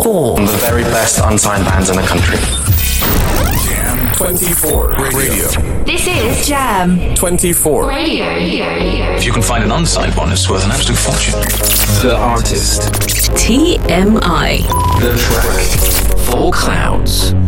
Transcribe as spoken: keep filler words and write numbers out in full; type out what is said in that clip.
four. The very best unsigned bands in the country. Jam twenty-four Radio. This is Jam twenty-four Radio. If you can find an unsigned one, it's worth an absolute fortune. The artist. T M I. The track. Four Clouds.